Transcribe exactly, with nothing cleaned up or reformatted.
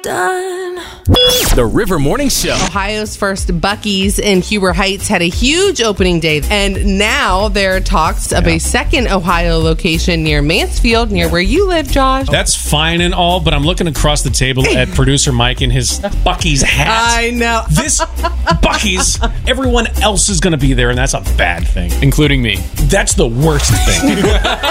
done. The River Morning Show. Ohio's first Buc-ee's in Huber Heights had a huge opening day, and now there are talks of Yeah. a second Ohio location near Mansfield, near where you live, Josh. That's fine and all, but I'm looking across the table at producer Mike in his Buc-ee's hat. I know. This Buc-ee's, everyone else is going to be there, and that's a bad thing. Including me. That's the worst thing.